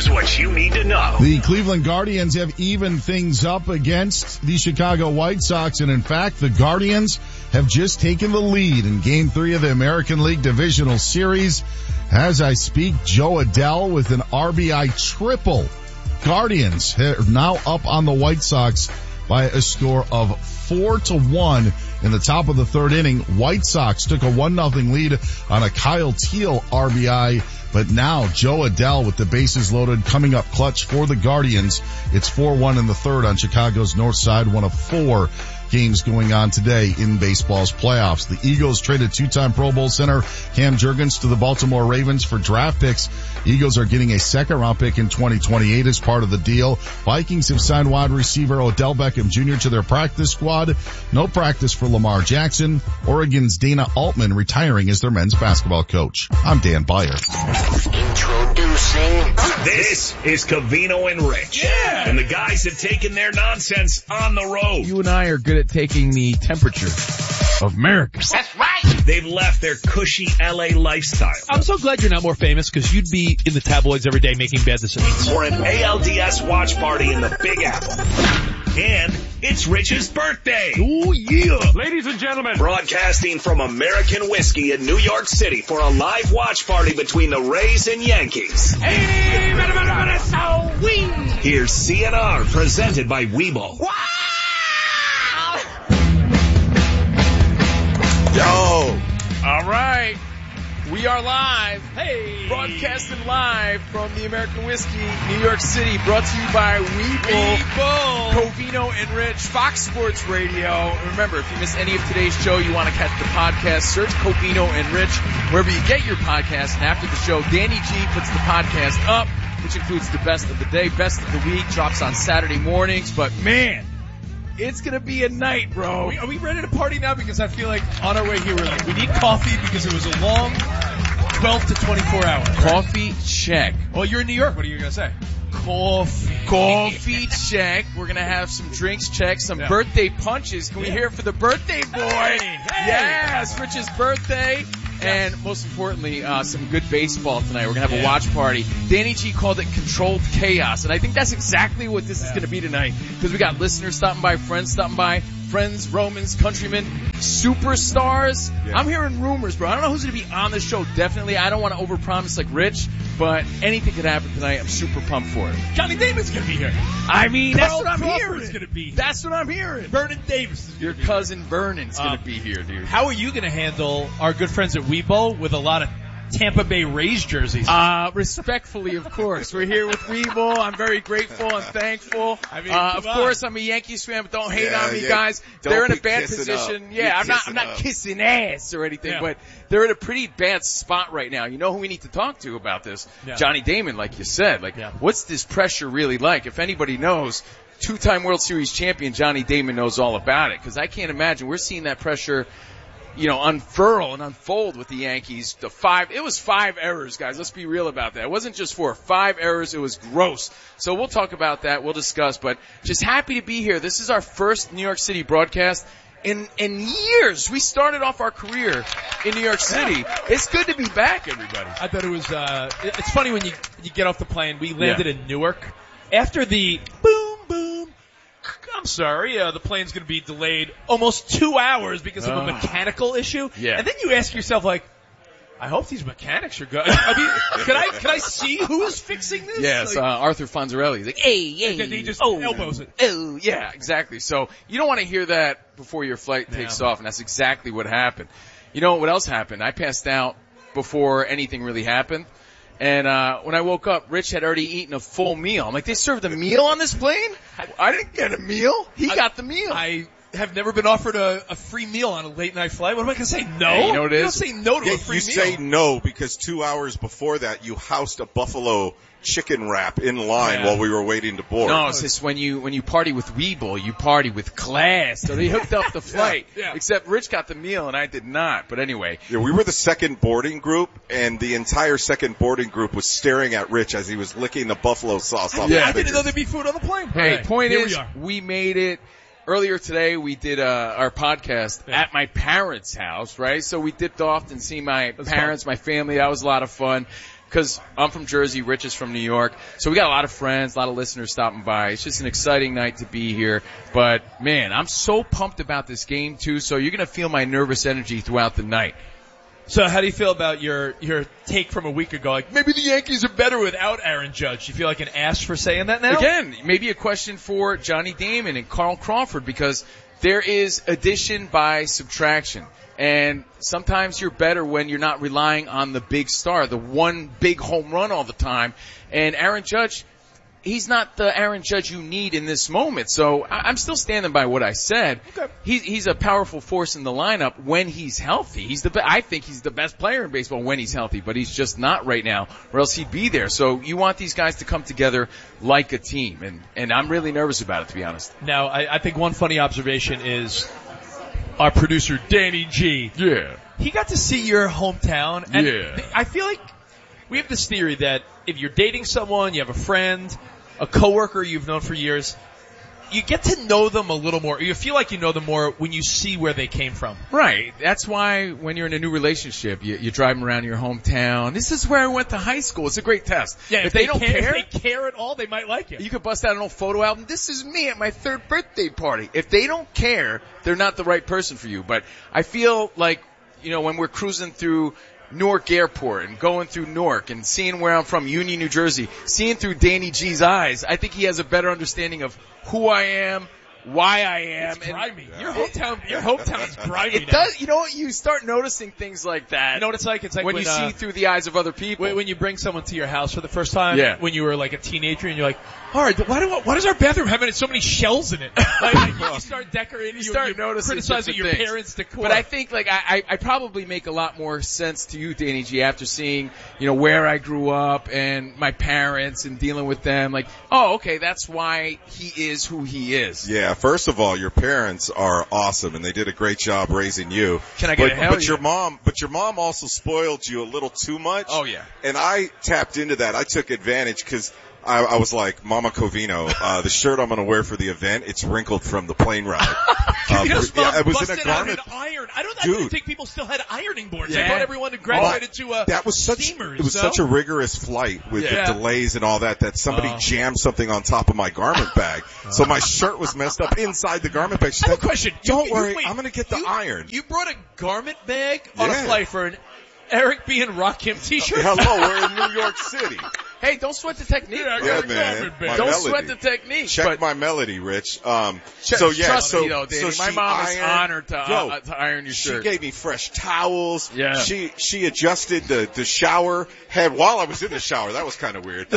Here's what you need to know. The Cleveland Guardians have evened things up against the Chicago White Sox, and in fact, the Guardians have just taken the lead in Game 3 of the American League Divisional Series. As I speak, Joe Adell with an RBI triple. Guardians are now up on the White Sox by a score of 4-1 in the top of the third inning. White Sox took a 1-0 lead on a Kyle Teel RBI, but now Joe Adell with the bases loaded coming up clutch for the Guardians. It's 4-1 in the third on Chicago's north side, one of 4 games going on today in baseball's playoffs. The Eagles traded 2-time Pro Bowl center Cam Jurgens to the Baltimore Ravens for draft picks. Eagles are getting a second-round pick in 2028 as part of the deal. Vikings have signed wide receiver Odell Beckham Jr. to their practice squad. No practice for Lamar Jackson. Oregon's Dana Altman retiring as their men's basketball coach. I'm Dan Beyer. Introducing. This is Covino and Rich. Yeah! And the guys have taken their nonsense on the road. You and I are good at taking the temperature of America. That's right! They've left their cushy LA lifestyle. I'm so glad you're not more famous because you'd be in the tabloids every day making bad decisions. For an ALDS watch party in the Big Apple. And it's Rich's birthday. Oh, yeah. Ladies and gentlemen, broadcasting from American Whiskey in New York City for a live watch party between the Rays and Yankees. Hey, Here's CNR presented by Weeble. Yo! All right. We are live. Hey. Broadcasting live from the American Whiskey, New York City, brought to you by Weeble. Covino and Rich, Fox Sports Radio. And remember, if you missed any of today's show, you want to catch the podcast, search Covino and Rich wherever you get your podcast. And after the show, Danny G puts the podcast up, which includes the best of the day, best of the week, drops on Saturday mornings. But man, it's going to be a night, bro. Are we ready to party now? Because I feel like on our way here, we're like, we need coffee because it was a long 12 to 24 hours. Coffee check. Well, you're in New York. What are you going to say? Coffee check. We're going to have some drinks check, some birthday punches. Can we hear it for the birthday boy? Hey. Yes, Rich's birthday. And most importantly, some good baseball tonight. We're going to have a watch party. Danny G called it controlled chaos. And I think that's exactly what this is going to be tonight. Because we got listeners stopping by, friends stopping by, friends, Romans, countrymen, superstars. Yeah. I'm hearing rumors, bro. I don't know who's going to be on the show. Definitely. I don't want to overpromise like Rich, but anything could happen tonight. I'm super pumped for it. Johnny Damon's going to be here. I mean, that's Carl what I'm Crawford's hearing. Gonna be here. That's what I'm hearing. Vernon Davis is Your cousin Vernon's going to be here, dude. How are you going to handle our good friends at Weebo with a lot of Tampa Bay Rays jerseys? Respectfully, of course. We're here with Weebo. I'm very grateful and thankful. I mean, of course, I'm a Yankees fan, but don't hate on me, guys. Don't they're in a be bad kissing position. up. Yeah, You're I'm not kissing ass or anything, Yeah. but they're in a pretty bad spot right now. You know who we need to talk to about this? Yeah. Johnny Damon, like you said. What's this pressure really like? If anybody knows, 2-time World Series champion Johnny Damon knows all about it, because I can't imagine we're seeing that pressure unfurl and unfold with the Yankees. It was 5 errors, guys. Let's be real about that. It wasn't just 4, 5 errors. It was gross. So we'll talk about that. We'll discuss, but just happy to be here. This is our first New York City broadcast in years. We started off our career in New York City. Yeah. It's good to be back, everybody. I thought it was, it's funny when you get off the plane. We landed in Newark. After the boom, boom, I'm sorry, the plane's going to be delayed almost 2 hours because of a mechanical issue. Yeah. And then you ask yourself, like, I hope these mechanics are good. I mean, can I see who's fixing this? Yes, Arthur Fonzarelli. He's like, hey. And he just elbows it. Oh, yeah, exactly. So you don't want to hear that before your flight takes off, and that's exactly what happened. You know what else happened? I passed out before anything really happened. And when I woke up, Rich had already eaten a full meal. I'm like, they served a meal on this plane? I didn't get a meal. He got the meal. I have never been offered a free meal on a late night flight. What am I going to say? No? Hey, you know what it is? You don't say no to a free meal. You say no because 2 hours before that you housed a buffalo chicken wrap in line while we were waiting to board. No, it's just when you party with Weeble, you party with class. So they hooked up the flight. Yeah. Except Rich got the meal and I did not. But anyway. Yeah, we were the second boarding group, and the entire second boarding group was staring at Rich as he was licking the buffalo sauce off his I didn't fingers. know there'd be food on the plane. Hey, Right. point Here is, we we made it. Earlier today, we did our podcast at my parents' house, right? So we dipped off and see my parents, my family. That was a lot of fun. because I'm from Jersey, Rich is from New York, so we got a lot of friends, a lot of listeners stopping by. It's just an exciting night to be here. But, man, I'm so pumped about this game, too, so you're going to feel my nervous energy throughout the night. So how do you feel about your take from a week ago? Like, maybe the Yankees are better without Aaron Judge. Do you feel like an ass for saying that now? Again, maybe a question for Johnny Damon and Carl Crawford, because there is addition by subtraction. And sometimes you're better when you're not relying on the big star, the one big home run all the time. And Aaron Judge, he's not the Aaron Judge you need in this moment. So I'm still standing by what I said. Okay. He's a powerful force in the lineup when he's healthy. I think he's the best player in baseball when he's healthy, but he's just not right now, or else he'd be there. So you want these guys to come together like a team, and I'm really nervous about it, to be honest. Now, I think one funny observation is our producer, Danny G. Yeah. He got to see your hometown, and Yeah. I feel like we have this theory that if you're dating someone, you have a friend, a coworker you've known for years, you get to know them a little more. You feel like you know them more when you see where they came from. Right. That's why when you're in a new relationship, you drive them around your hometown. This is where I went to high school. It's a great test. Yeah, if they don't care, if they care at all, they might like you. you could bust out an old photo album. This is me at my 3rd birthday party. If they don't care, they're not the right person for you. But I feel like, when we're cruising through Newark Airport and going through Newark and seeing where I'm from, Union, New Jersey, seeing through Danny G's eyes, I think he has a better understanding of who I am, why I am. It's grimy. And Your hometown is grimy. it does. You know what? You start noticing things like that. You know what it's like? It's like when you see through the eyes of other people. when you bring someone to your house for the first time. Yeah. When you were like a teenager and you're like, all right, why does our bathroom have so many shells in it? Like you start decorating. You start noticing criticizing your things. parents' decor. But I think I probably make a lot more sense to you, Danny G, after seeing where I grew up and my parents and dealing with them. Like, oh, okay, that's why he is who he is. Yeah, first of all, your parents are awesome, and they did a great job raising you. Can I get a hell But yeah? your mom also spoiled you a little too much. Oh yeah. And I tapped into that. I took advantage because I was like, Mama Covino, the shirt I'm going to wear for the event, it's wrinkled from the plane ride. it was in a garment. Iron. I Dude. didn't think people still had ironing boards. Yeah. I thought everyone had graduated to that was steamers. It was such a rigorous flight with Yeah. the delays and all that somebody jammed something on top of my garment bag. So my shirt was messed up inside the garment bag. She's I have like, a question. Don't worry, wait, I'm going to get the iron. You brought a garment bag on a Yeah. flight for an Eric B. and Rakim t-shirt? Hello, we're in New York City. Hey, don't sweat the technique. Yeah, Yeah, got a man. garment bag. My Don't melody. sweat the technique. Check but my melody, Rich. trust me, though, Danny. So My she mom is ironed- honored to Yo, iron your shirt. She gave me fresh towels. Yeah. She adjusted the shower head while I was in the shower. That was kind of weird.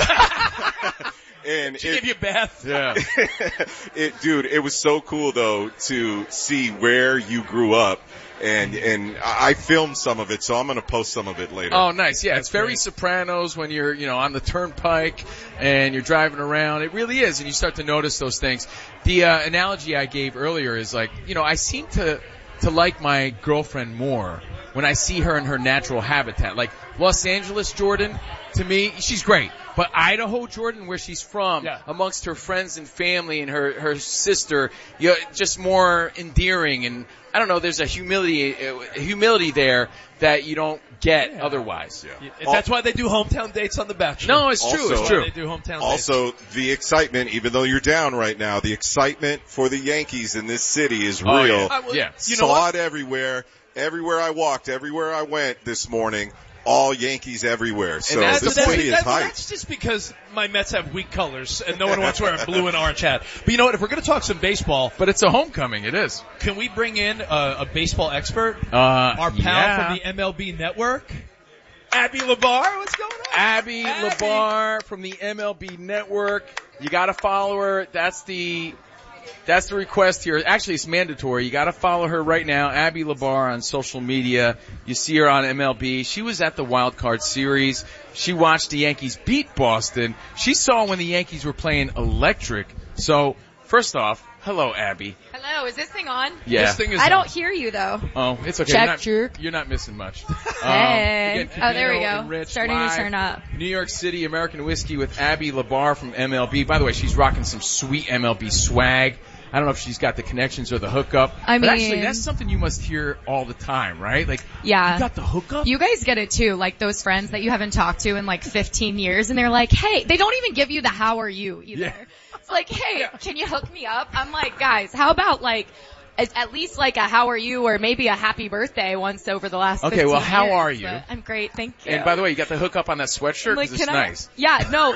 And She gave you a bath. Yeah. Dude, it was so cool though to see where you grew up. And I filmed some of it, so I'm going to post some of it later. Oh, nice. Yeah, it's very great. Sopranos when you're, on the turnpike and you're driving around. It really is, and you start to notice those things. The analogy I gave earlier is like, I seem to like my girlfriend more when I see her in her natural habitat. Like Los Angeles Jordan, to me, she's great. But Idaho Jordan, where she's from, Yeah. amongst her friends and family and her sister, just more endearing, and I don't know, there's a humility there that you don't get otherwise. Yeah. That's why they do hometown dates on The Bachelor. No, it's true. Also- It's true. They do hometown dates. Also, the excitement, even though you're down right now, the excitement for the Yankees in this city is real. Oh, yeah. Yeah. You know Saw what? it everywhere. Everywhere I walked, everywhere I went this morning, all Yankees everywhere. So that's the the point. city is hyped. That's just because my Mets have weak colors and no one wants to wear a blue and orange hat. But you know what? If we're going to talk some baseball, But it's a homecoming. It is. can we bring in a baseball expert? Our pal from the MLB Network, Abby Labar. What's going on? Abby Labar from the MLB Network. You got to follow her. That's the request here. Actually, it's mandatory. You got to follow her right now, Abby Labar, on social media. You see her on MLB. She was at the Wild Card Series. She watched the Yankees beat Boston. She saw when the Yankees were playing electric. So, first off, hello, Abby. Hello, is this thing on? Yeah. This thing is I don't hear you though. Oh, it's okay. Check, You're not missing much. Hey. Again, Oh, there we Covino go. and Rich Starting to live, turn up. New York City, American Whiskey with Abby Labar from MLB. By the way, she's rocking some sweet MLB swag. I don't know if she's got the connections or the hookup. I but mean, actually, that's something you must hear all the time, right? Like, yeah. you got the hookup? You guys get it too, like those friends that you haven't talked to in like 15 years and they're like, hey, they don't even give you the how are you either. Yeah. It's like, hey, can you hook me up? I'm like, guys, how about like, at least like a how are you or maybe a happy birthday once over the last 15 Okay, well, how years, are you? but I'm great, thank you. And by the way, you got the hookup on that sweatshirt? like, 'Cause it's nice. Yeah, no,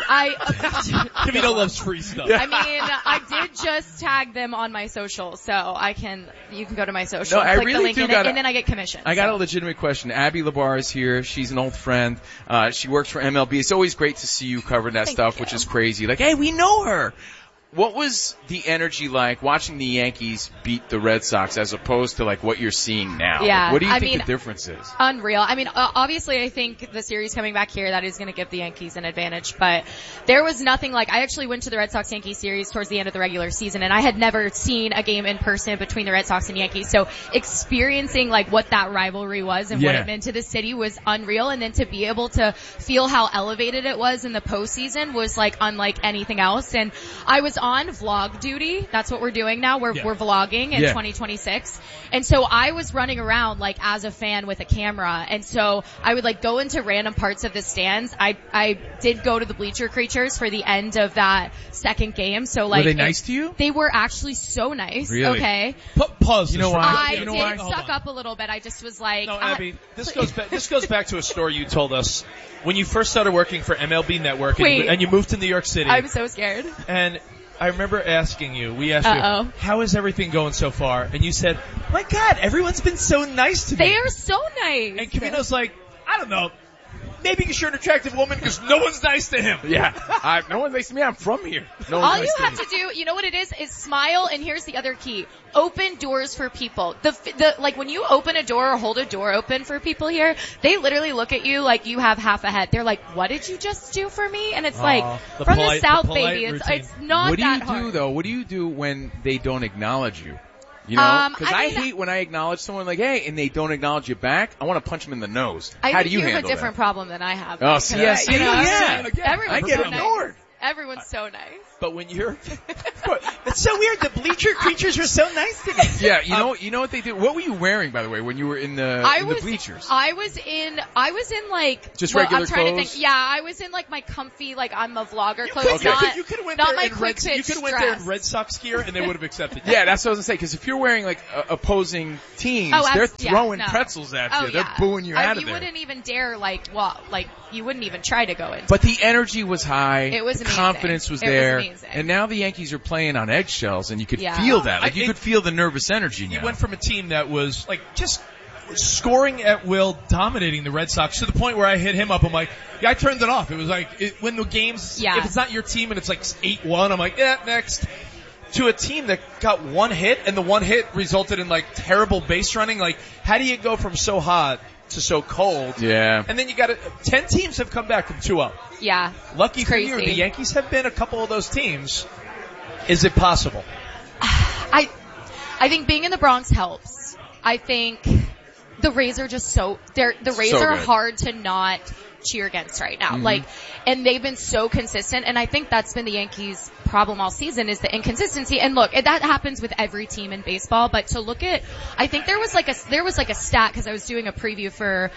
Kavito loves free stuff. I mean, I did just tag them on my social, so you can go to my social, No, I click really the link do in gotta- it, and then I get commission. I got so. a legitimate question. Abby Labar is here. She's an old friend. She works for MLB. It's always great to see you covering that Thank stuff, you. which is crazy. Like, hey, we know her. What was the energy like watching the Yankees beat the Red Sox as opposed to like what you're seeing now? Yeah, Like, what do you I think mean, the difference is? Unreal. I mean, obviously I think the series coming back here, that is going to give the Yankees an advantage, but there was nothing like, I actually went to the Red Sox-Yankees series towards the end of the regular season, and I had never seen a game in person between the Red Sox and Yankees, so experiencing like what that rivalry was and what Yeah. it meant to the city was unreal, and then to be able to feel how elevated it was in the postseason was like unlike anything else, and I was on vlog duty. That's what we're doing now. We're vlogging in 2026. And so I was running around like as a fan with a camera. And so I would like go into random parts of the stands. I did go to the bleacher creatures for the end of that second game. So like. Were they nice to you? They were actually so nice. Really? Okay. Pause. You know why? I You know did why? suck up a little bit. I just was like. No, Abby, this goes back to a story you told us when you first started working for MLB Network and you moved to New York City. I'm so scared. And I remember asking you, we asked Uh-oh. you, how is everything going so far? And you said, my God, everyone's been so nice to me. They are so nice. And Kavito's like, I don't know, maybe because you're an attractive woman because no one's nice to him. Yeah. No one's nice to me. I'm from here. No one's All nice you to have me. to do, you know what it is smile, and here's the other key. Open doors for people. Like when you open a door or hold a door open for people here, they literally look at you like you have half a head. They're like, what did you just do for me? And it's like, the from polite- the South, the polite baby, routine. it's not What do that you do hard. though? What do you do when they don't acknowledge you? You know, because I I mean, hate when I acknowledge someone like, hey, and they don't acknowledge you back. I want to punch them in the nose. I How think do you have handle a different that? problem than I have. Oh, because, see, yeah, see, you know, yeah. Everyone's I get so ignored. nice. Everyone's so nice. But when you're, it's so weird. The bleacher creatures were so nice to me. Yeah, you know what they do? What were you wearing, by the way, when you were in the bleachers? I was in like Just well, regular I'm trying clothes? to think. Yeah, I was in like my comfy, like I'm a vlogger clothes. You could have went not there my in quick fit You could have went there in dress. Red Sox gear and they would have accepted you. Yeah, that's what I was gonna say. Because if you're wearing like opposing teams, Oh, they're yeah, throwing no. pretzels at Oh, you. They're yeah. booing you out of You there. wouldn't even dare you wouldn't even try to go in. But the energy was high. It was the amazing. confidence was It was there. amazing. And now the Yankees are playing on eggshells, and you could Yeah. feel that. Like I- you could feel the nervous energy now. You went from a team that was like just scoring at will, dominating the Red Sox to the point where I hit him up. I'm like, yeah, I turned it off. It was like when the games, Yeah. if it's not your team and it's like 8-1, I'm like, yeah, next. To a team that got one hit, and the one hit resulted in like terrible base running. Like, how do you go from so hot to so cold? Yeah. And then you got 10 teams have come back from 2-0. Yeah. Lucky It's for you, crazy. the Yankees have been a couple of those teams. Is it possible? I think being in the Bronx helps. I think the Rays are just the Rays So are good. hard to not cheer against right now. Like, and they've been so consistent, and I think that's been the Yankees' problem all season is the inconsistency. And look, that happens with every team in baseball, but to look at, I think there was like a stat, cause I was doing a preview for,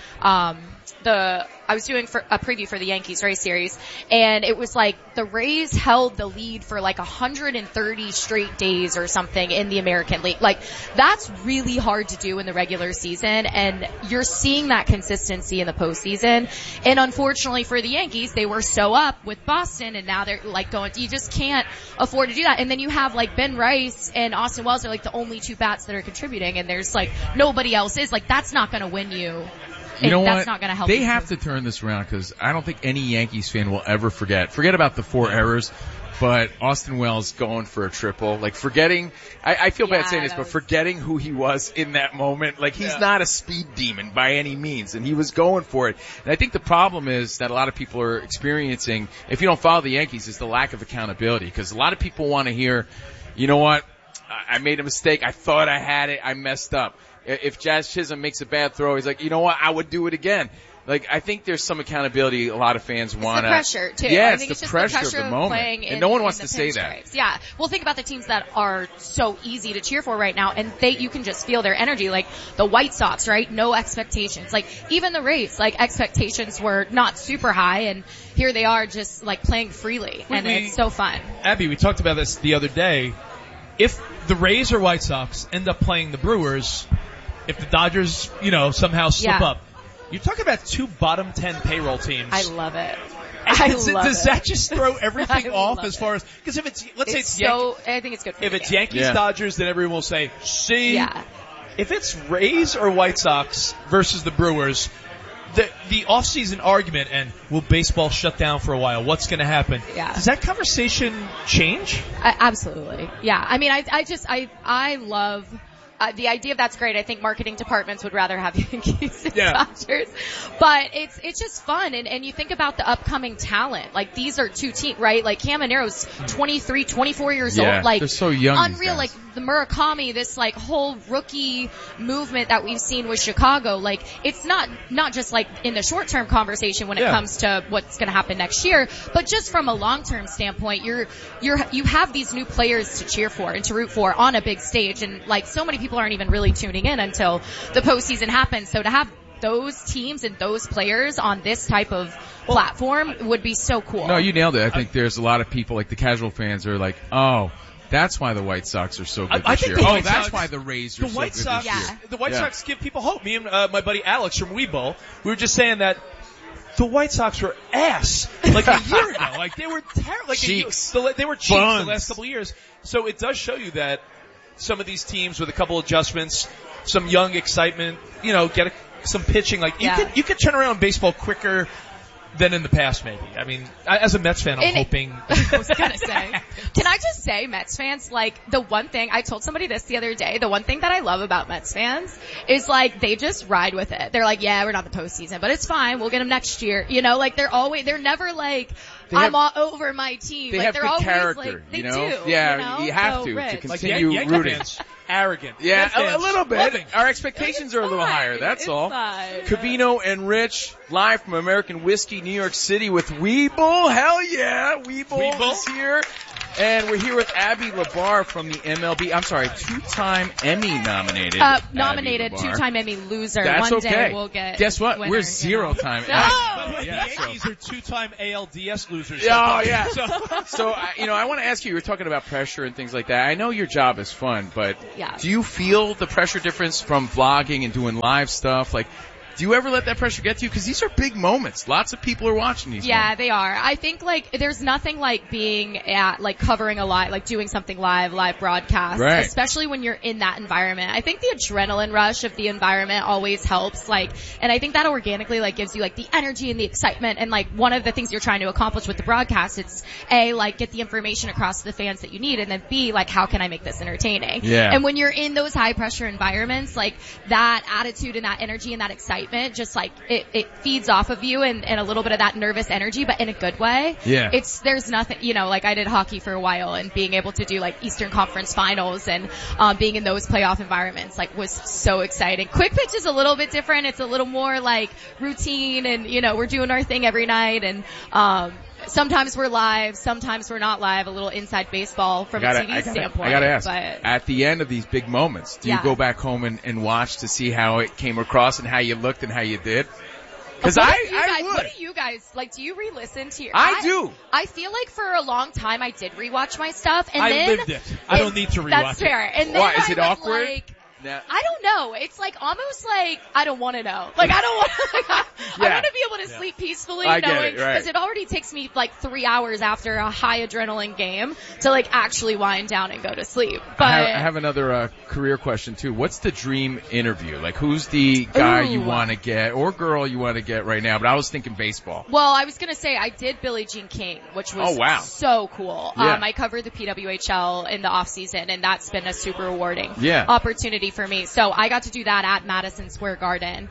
a preview for the Yankees Rays series, and it was like the Rays held the lead for like 130 straight days or something in the American League. Like, that's really hard to do in the regular season, and you're seeing that consistency in the postseason. And unfortunately for the Yankees, they were so up with Boston, and now they're like you just can't afford to do that. And then you have like Ben Rice and Austin Wells are like the only two bats that are contributing, and there's like nobody else is. Like, that's not going to win you. You know That's what? not going to help. They you. have to turn this around because I don't think any Yankees fan will ever forget about the 4 errors, but Austin Wells going for a triple, like forgetting, I feel bad saying this, but forgetting who he was in that moment. Like, he's not a speed demon by any means, and he was going for it. And I think the problem is that a lot of people are experiencing, if you don't follow the Yankees, is the lack of accountability, because a lot of people want to hear, you know what, I made a mistake, I thought I had it, I messed up. If Jazz Chisholm makes a bad throw, he's like, you know what, I would do it again. Like, I think there's some accountability a lot of fans want. It's the pressure, too. Yeah, I it's think the it's just pressure the pressure of the moment. And no one wants to say that. Yeah. Well, think about the teams that are so easy to cheer for right now, and you can just feel their energy. Like the White Sox, right? No expectations. Like, even the Rays, like, expectations were not super high, and here they are just, like, playing freely. And it's so fun. Abby, we talked about this the other day. If the Rays or White Sox end up playing the Brewers, if the Dodgers, somehow slip up, you're talking about 2 bottom 10 payroll teams. I love it. Does that just throw everything off as far as, because if it's, let's say it's I think it's good for if it's Yankees Dodgers, then everyone will say, see. Yeah. If it's Rays or White Sox versus the Brewers, the off-season argument and will baseball shut down for a while? What's going to happen? Yeah. Does that conversation change? Absolutely. Yeah. I mean, I love the idea of that's great. I think marketing departments would rather have Yankees and Dodgers. But it's just fun. And you think about the upcoming talent. Like, these are 2 teams, right? Like, Camanero's 23, 24 years old. Like, they're so young. Unreal. Like, the Murakami, this, like, whole rookie movement that we've seen with Chicago. Like, it's not just, like, in the short-term conversation when it comes to what's going to happen next year, but just from a long-term standpoint, you have these new players to cheer for and to root for on a big stage. And, like, so many people aren't even really tuning in until the postseason happens. So to have those teams and those players on this type of platform would be so cool. No, you nailed it. I think there's a lot of people, like the casual fans, are like, oh, that's why the White Sox are so good this year. Oh, that's why the Rays are so good this year. The White Sox give people hope. Me and my buddy Alex from Weebo, we were just saying that the White Sox were ass like a year ago. Like, they were terrible. Like, cheeks. They were cheeks the last couple of years. So it does show you that some of these teams with a couple adjustments, some young excitement, get some pitching. Like, you could turn around baseball quicker than in the past, maybe. I mean, as a Mets fan, I'm hoping. I was gonna say. Can I just say, Mets fans, like, the one thing, I told somebody this the other day, the one thing that I love about Mets fans is, like, they just ride with it. They're like, yeah, we're not the postseason, but it's fine, we'll get them next year. Like, they're never like, I'm all over my team. They like, have they're good always character, like, they you know? do. Yeah, you have to continue rooting. Fans, arrogant. Yeah, fans, a little bit. Loving. Our expectations are a little higher, that's all. Fine. Covino and Rich, live from American Whiskey, New York City with Weeble. Hell yeah, Weeble is here. And we're here with Abby Labar from the MLB. I'm sorry, 2-time Emmy nominated. Nominated, 2-time Emmy loser. That's One okay. day we'll get. Guess what? Winner, we're 0-time Emmy. No! The Yankees are 2-time ALDS losers. Oh, yeah. So, I want to ask you were talking about pressure and things like that. I know your job is fun, but do you feel the pressure difference from vlogging and doing live stuff? Like, do you ever let that pressure get to you? Because these are big moments. Lots of people are watching these moments. Yeah, they are. I think, like, there's nothing like being at, like, covering a live, like, doing something live broadcast. Right. Especially when you're in that environment. I think the adrenaline rush of the environment always helps, like, and I think that organically, like, gives you, like, the energy and the excitement. And, like, one of the things you're trying to accomplish with the broadcast, it's, A, like, get the information across to the fans that you need, and then B, like, how can I make this entertaining? Yeah. And when you're in those high pressure environments, like, that attitude and that energy and that excitement, just like it feeds off of you and a little bit of that nervous energy, but in a good way. Yeah. There's nothing, like I did hockey for a while, and being able to do like Eastern Conference finals and being in those playoff environments like was so exciting. Quick pitch is a little bit different. It's a little more like routine, and we're doing our thing every night, and sometimes we're live, sometimes we're not live, a little inside baseball from a TV standpoint. I gotta ask, but at the end of these big moments, do you go back home and watch to see how it came across and how you looked and how you did? Because I would. What do you guys, like, do you re-listen to your... I do. I feel like for a long time I did rewatch my stuff, and I then... lived it. I don't need to rewatch it. That's fair. And then why? Is it awkward? Like, I don't know. It's like almost like I don't want to know. Like I don't want. I want to be able to sleep peacefully, knowing because it already takes me like 3 hours after a high adrenaline game to like actually wind down and go to sleep. But I have another career question too. What's the dream interview? Like, who's the guy you want to get or girl you want to get right now? But I was thinking baseball. Well, I was gonna say I did Billie Jean King, which was so cool. Yeah. I covered the PWHL in the off season, and that's been a super rewarding opportunity for me. So I got to do that at Madison Square Garden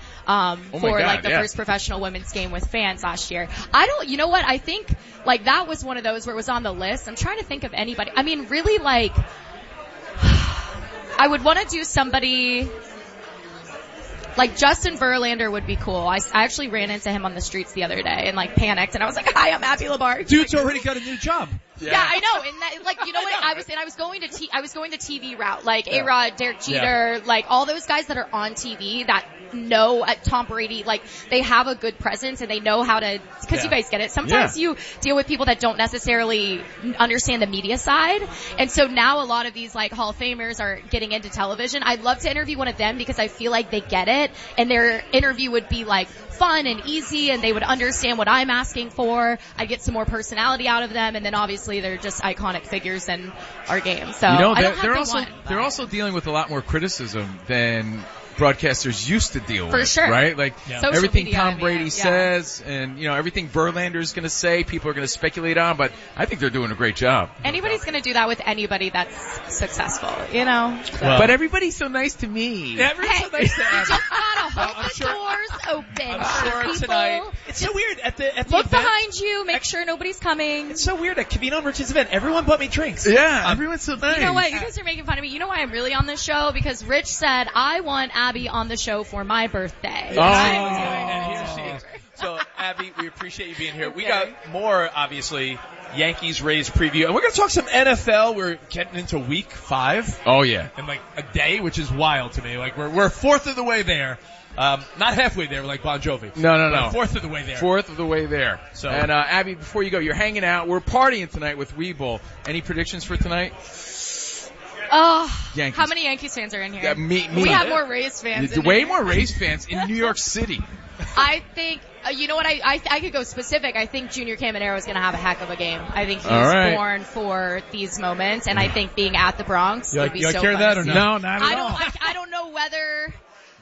the first professional women's game with fans last year. You know what? I think like that was one of those where it was on the list. I'm trying to think of anybody. I mean, really, like I would want to do somebody. Like Justin Verlander would be cool. I actually ran into him on the streets the other day and like panicked and I was like, "Hi, I'm Abby Labarge." Dude's already got a new job. Yeah, I know. And that, like, you know what? I was going the TV route. Like A-Rod, Derek Jeter, like all those guys that are on TV that know at Tom Brady, like they have a good presence and they know how to, cause you guys get it. Sometimes you deal with people that don't necessarily understand the media side. And so now a lot of these like Hall of Famers are getting into television. I'd love to interview one of them because I feel like they get it and their interview would be like fun and easy and they would understand what I'm asking for. I'd get some more personality out of them and then obviously they're just iconic figures in our game. So they're also dealing with a lot more criticism than broadcasters used to deal with. For sure. Right? Like everything media, Tom Brady says and, everything Verlander's going to say, people are going to speculate on, but I think they're doing a great job. Anybody's going to do that with anybody that's successful, So. But everybody's so nice to me. Everyone's so nice to you just gotta hold the doors open. I'm sure tonight. It's so weird at the look event, behind you, make sure nobody's coming. It's so weird at Covino and Rich's event. Everyone bought me drinks. Yeah, everyone's so nice. You know what? You guys are making fun of me. You know why I'm really on this show? Because Rich said, I want Abby on the show for my birthday. Oh. And here she is. So, Abby, we appreciate you being here. We got more, obviously, Yankees-Rays preview. And we're going to talk some NFL. We're getting into week 5. Oh, yeah. In like a day, which is wild to me. Like, we're fourth of the way there. Not halfway there like Bon Jovi. No. Fourth of the way there. Fourth of the way there. So, and Abby, before you go, you're hanging out. We're partying tonight with Weeble. Any predictions for tonight? Yankees. How many Yankees fans are in here? Me. We have more Rays fans. Way more Rays fans in New York City. I think, you know what, I could go specific. I think Junior Caminero is going to have a heck of a game. I think he's born for these moments, and I think being at the Bronx would be so fun. You that or no? No, not at all. I don't know whether...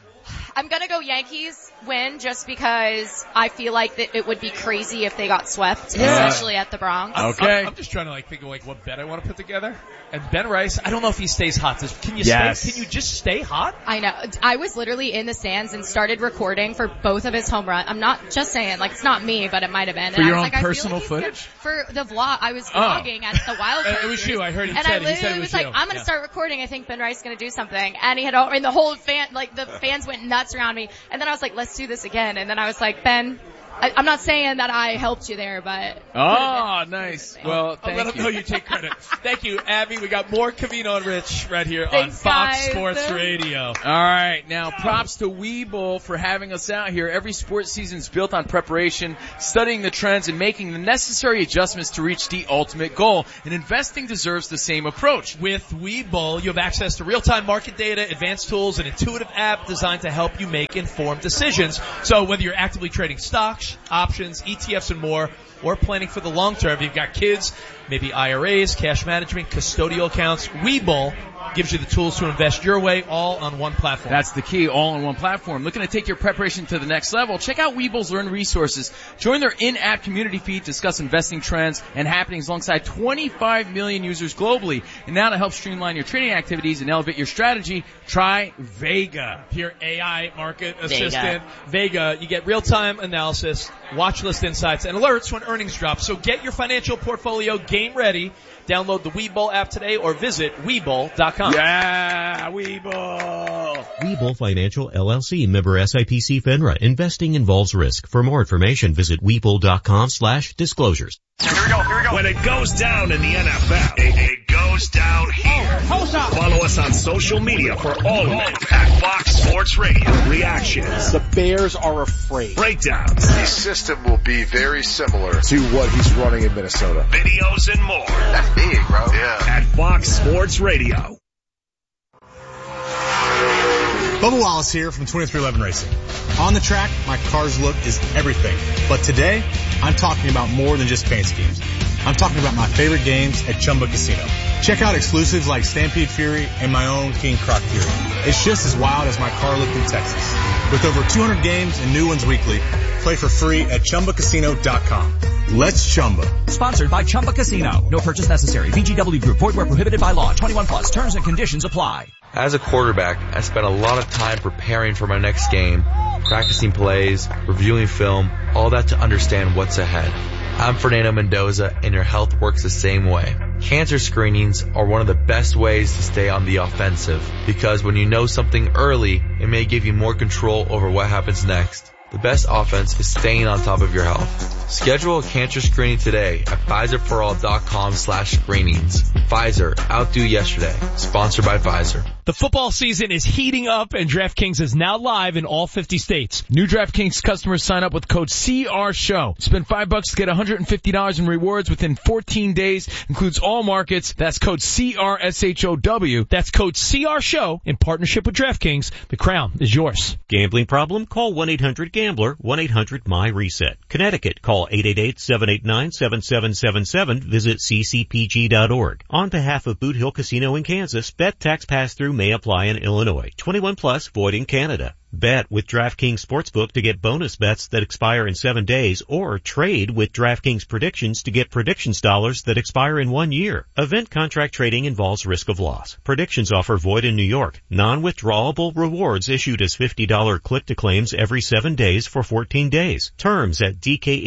I'm going to go Yankees win just because I feel like that it would be crazy if they got swept, especially at the Bronx. Okay. I'm just trying to think of what bet I want to put together. And Ben Rice, I don't know if he stays hot. Can you just stay hot? I know. I was literally in the stands and started recording for both of his home runs. I'm not just saying, it's not me, but it might have been. For your own personal footage? For the vlog. I was vlogging at the Wild Card. It was you. I heard he said it was you. I'm going to start recording. I think Ben Rice is going to do something. And the whole the fans went nuts around me. And then I was like, let's do this again. And then I was like, Ben, I'm not saying that I helped you there, but. Oh, nice. Well, thank you. Let them know you take credit. Thank you, Abby. We got more Covino and Rich right here on Fox Sports Radio. All right. Now, props to Weeble for having us out here. Every sports season is built on preparation, studying the trends, and making the necessary adjustments to reach the ultimate goal. And investing deserves the same approach. With Weeble, you have access to real-time market data, advanced tools, an intuitive app designed to help you make informed decisions. So whether you're actively trading stocks, options, ETFs, and more, or planning for the long term, you've got kids, maybe IRAs, cash management, custodial accounts, Weeble gives you the tools to invest your way all on one platform. That's the key, all on one platform. Looking to take your preparation to the next level? Check out Weeble's Learn Resources. Join their in-app community feed, discuss investing trends and happenings alongside 25 million users globally. And now to help streamline your trading activities and elevate your strategy, try Vega. Your AI market assistant. Vega, you get real-time analysis, watch list insights, and alerts when earnings drop. So get your financial portfolio game ready. Download the Webull app today or visit Webull.com. Yeah, Webull. Webull Financial LLC, member SIPC FINRA. Investing involves risk. For more information, visit Webull.com/disclosures. Here we go. When it goes down in the NFL, it goes down here. Follow us on social media for all of it at Fox Sports Radio. Reactions. The Bears are afraid. Breakdowns. The system will be very similar to what he's running in Minnesota. Videos and more. That's big, bro. Yeah. At Fox Sports Radio. Bubba Wallace here from 2311 Racing. On the track, my car's look is everything. But today, I'm talking about more than just paint schemes. I'm talking about my favorite games at Chumba Casino. Check out exclusives like Stampede Fury and my own King Croc Fury. It's just as wild as my car looked in Texas. With over 200 games and new ones weekly, play for free at ChumbaCasino.com. Let's Chumba. Sponsored by Chumba Casino. No purchase necessary. VGW Group. Void where prohibited by law. 21 plus. Terms and conditions apply. As a quarterback, I spent a lot of time preparing for my next game, practicing plays, reviewing film, all that to understand what's ahead. I'm Fernando Mendoza, and your health works the same way. Cancer screenings are one of the best ways to stay on the offensive, because when you know something early, it may give you more control over what happens next. The best offense is staying on top of your health. Schedule a cancer screening today at PfizerForAll.com/screenings. Pfizer, outdo yesterday. Sponsored by Pfizer. The football season is heating up, and DraftKings is now live in all 50 states. New DraftKings customers sign up with code CRSHOW. Spend $5 to get $150 in rewards within 14 days. Includes all markets. That's code CRSHOW. That's code CRSHOW in partnership with DraftKings. The crown is yours. Gambling problem? Call 1-800-GAMBLER, 1-800-MY-RESET. Connecticut, call 888-789-7777. Visit ccpg.org. On behalf of Boot Hill Casino in Kansas, bet tax pass-through may apply in Illinois. 21 plus, void in Canada. Bet with DraftKings Sportsbook to get bonus bets that expire in 7 days, or trade with DraftKings Predictions to get predictions dollars that expire in 1 year. Event contract trading involves risk of loss. Predictions offer void in New York. Non-withdrawable rewards issued as $50 click-to-claims every 7 days for 14 days. Terms at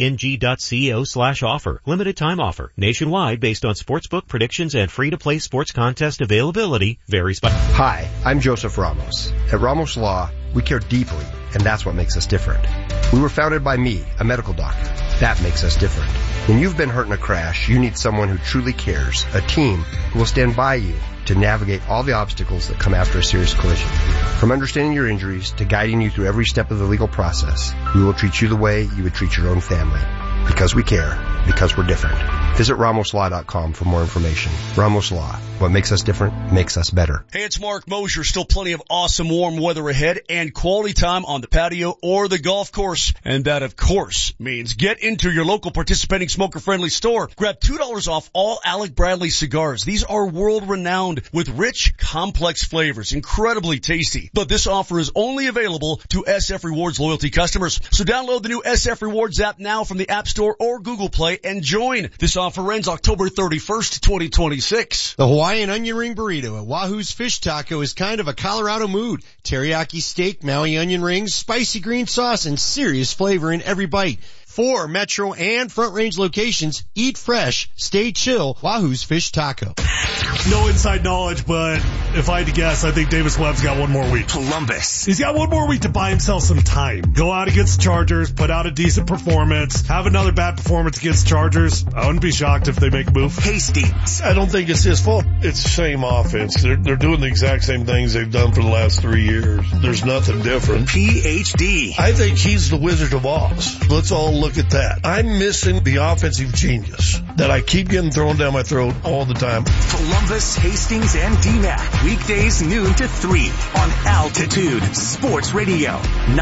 dkng.co/offer. Limited time offer. Nationwide based on sportsbook predictions and free-to-play sports contest availability varies by... Hi, I'm Joseph Ramos. At Ramos Law, we care deeply, and that's what makes us different. We were founded by me, a medical doctor. That makes us different. When you've been hurt in a crash, you need someone who truly cares, a team who will stand by you to navigate all the obstacles that come after a serious collision. From understanding your injuries to guiding you through every step of the legal process, we will treat you the way you would treat your own family. Because we care. Because we're different. Visit RamosLaw.com for more information. Ramos Law. What makes us different makes us better. Hey, it's Mark Mosher. Still plenty of awesome warm weather ahead and quality time on the patio or the golf course. And that, of course, means get into your local participating smoker-friendly store. Grab $2 off all Alec Bradley cigars. These are world-renowned with rich, complex flavors. Incredibly tasty. But this offer is only available to SF Rewards loyalty customers. So download the new SF Rewards app now from the App Store or Google Play and join. This offer ends October 31st, 2026. The Hawaiian onion ring burrito at Wahoo's Fish Taco is kind of a Colorado mood. Teriyaki steak, Maui onion rings, spicy green sauce, and serious flavor in every bite. 4 Metro and Front Range locations. Eat fresh, stay chill. Wahoo's Fish Taco. No inside knowledge, but if I had to guess, I think Davis Webb's got one more week. Columbus. He's got one more week to buy himself some time. Go out against the Chargers, put out a decent performance, have another bad performance against the Chargers. I wouldn't be shocked if they make a move. Hastings. I don't think it's his fault. It's the same offense. They're doing the exact same things they've done for the last 3 years. There's nothing different. PhD. I think he's the Wizard of Oz. Let's all look at that. I'm missing the offensive genius that I keep getting thrown down my throat all the time. Columbus, Hastings, and DMAC. Weekdays noon to 3 on Altitude Sports Radio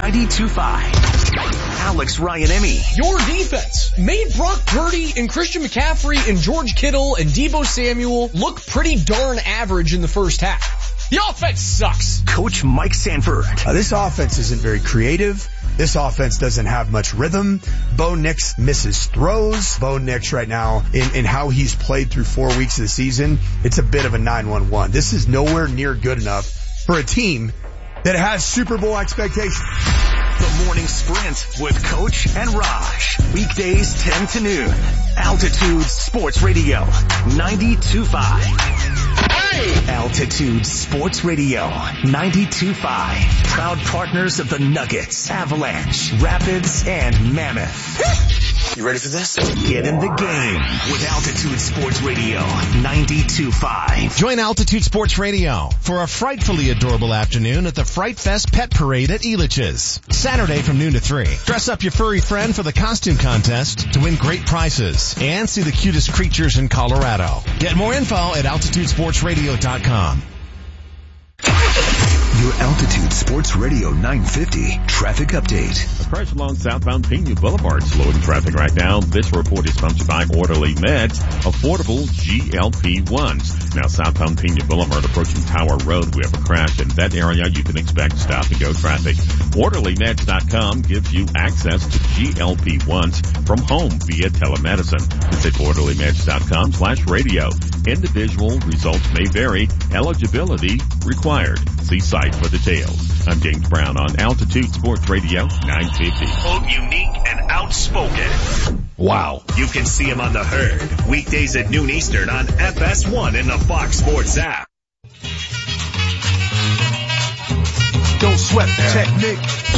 92.5. Alex Ryan-Emmy. Your defense made Brock Purdy and Christian McCaffrey and George Kittle and Deebo Samuel look pretty darn average in the first half. The offense sucks. Coach Mike Sanford. This offense isn't very creative. This offense doesn't have much rhythm. Bo Nix misses throws. Bo Nix right now, in how he's played through 4 weeks of the season, it's a bit of a 9-1-1. This is nowhere near good enough for a team that has Super Bowl expectations. The Morning Sprint with Coach and Raj. Weekdays 10 to noon. Altitude Sports Radio 92.5. Altitude Sports Radio 92.5. Proud partners of the Nuggets, Avalanche, Rapids, and Mammoth. You ready for this? Get in the game with Altitude Sports Radio 92.5. Join Altitude Sports Radio for a frightfully adorable afternoon at the Fright Fest Pet Parade at Elitch's. Saturday from noon to 3. Dress up your furry friend for the costume contest to win great prizes and see the cutest creatures in Colorado. Get more info at AltitudeSportsRadio.com. Your Altitude Sports Radio 950 traffic update. A crash along southbound Pena Boulevard slowing traffic right now. This report is sponsored by Orderly Meds, affordable GLP-1s. Now southbound Pena Boulevard approaching Tower Road, we have a crash in that area. You can expect stop-and-go traffic. OrderlyMeds.com gives you access to GLP-1s from home via telemedicine. Visit OrderlyMeds.com/radio. Individual results may vary. Eligibility required. See site for details. I'm James Brown on Altitude Sports Radio 950. Both unique and outspoken. Wow. You can see him on The Herd, weekdays at noon Eastern on FS1 and the Fox Sports app. Don't sweat the technique.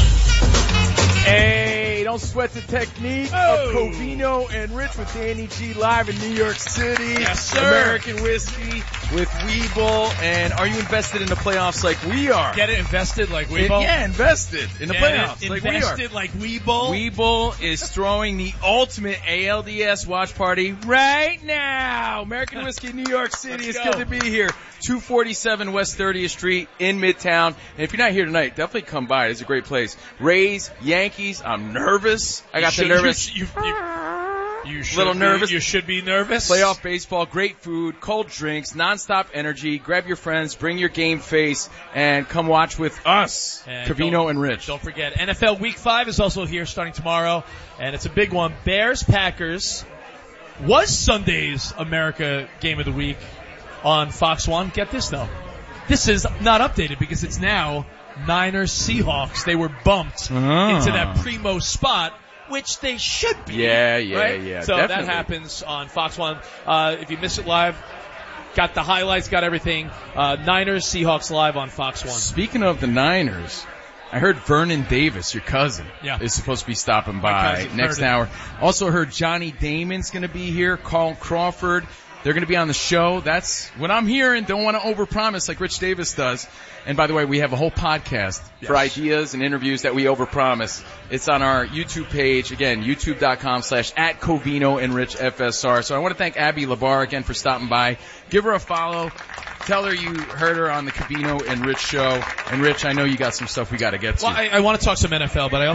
Hey, don't sweat the technique of Covino and Rich with Danny G live in New York City. Yes, sir. American Whiskey with Weeble. And are you invested in the playoffs like we are? Get it invested like Weeble? Yeah, invested in the playoffs like we are. Invested like Weeble? Weeble is throwing the ultimate ALDS watch party right now. American Whiskey, New York City. It's good to be here. 247 West 30th Street in Midtown. And if you're not here tonight, definitely come by. It's a great place. Rays, Yankees. I'm nervous. I got the nervous. You should little be, nervous. You should be nervous. Playoff baseball, great food, cold drinks, nonstop energy. Grab your friends, bring your game face, and come watch with us, Covino and Rich. Don't forget, NFL Week 5 is also here starting tomorrow, and it's a big one. Bears-Packers was Sunday's America Game of the Week on Fox 1. Get this, though. This is not updated because it's now Niners-Seahawks. They were bumped into that primo spot, which they should be. Yeah, right? So definitely. that happens on Fox 1. If you miss it live, got the highlights, got everything. Niners, Seahawks live on Fox 1. Speaking of the Niners, I heard Vernon Davis, your cousin, is supposed to be stopping by next hour. Also heard Johnny Damon's going to be here, Carl Crawford. They're going to be on the show. That's what I'm hearing. Don't want to overpromise like Rich Davis does. And by the way, we have a whole podcast for ideas and interviews that we overpromise. It's on our YouTube page. Again, youtube.com/@Covino and Rich FSR. So I want to thank Abby Labar again for stopping by. Give her a follow. Tell her you heard her on the Covino and Rich show. And Rich, I know you got some stuff we got to get to. Well, I want to talk some NFL, but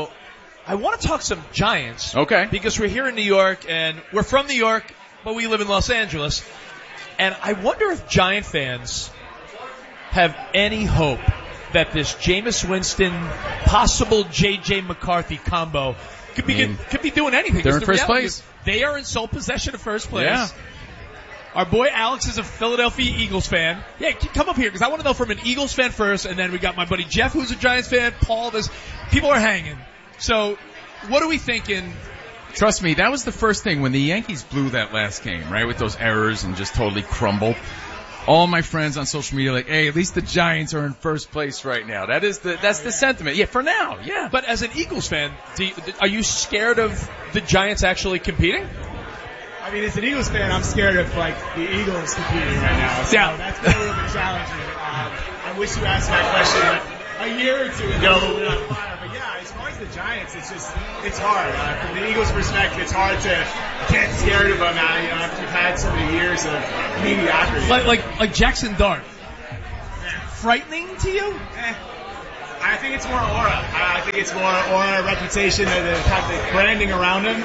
I want to talk some Giants. Okay. Because we're here in New York, and we're from New York, but we live in Los Angeles. And I wonder if Giant fans have any hope that this Jameis Winston, possible J.J. McCarthy combo could be doing anything. They're in first place. They are in sole possession of first place. Yeah. Our boy Alex is a Philadelphia Eagles fan. Yeah, come up here because I want to know from an Eagles fan first, and then we got my buddy Jeff who's a Giants fan, Paul, people are hanging. So what are we thinking? Trust me, that was the first thing when the Yankees blew that last game, right, with those errors and just totally crumbled. All my friends on social media are like, hey, at least the Giants are in first place right now. That's the sentiment. Yeah, for now, yeah. But as an Eagles fan, are you scared of the Giants actually competing? I mean, as an Eagles fan, I'm scared of, the Eagles competing right now. So that's been a little bit challenging. I wish you asked that question a year or two ago. But yeah, as far as the Giants, it's hard. From the Eagles' perspective, it's hard to get scared of them after you've had so many years of mediocrity. Like Jackson Dart. Frightening to you? I think it's more aura. I think it's more aura, reputation, the branding around him.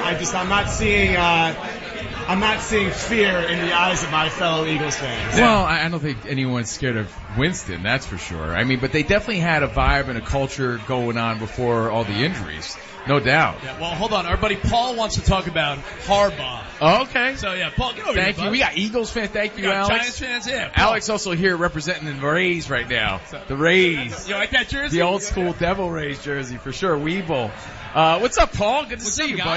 I'm not seeing fear in the eyes of my fellow Eagles fans. Well, I don't think anyone's scared of Winston, that's for sure. I mean, but they definitely had a vibe and a culture going on before all the injuries. No doubt. Yeah, well, hold on. Our buddy Paul wants to talk about Harbaugh. Oh, okay. So, yeah, Paul, get over Thank here, you. bud. We got Eagles fans. Thank you, Alex. Giants fans, yeah. Paul. Alex also here representing the Rays right now. The Rays. You like that jersey? The old school Devil Rays jersey, for sure. Weeble. What's up, Paul? Good to see you, buddy.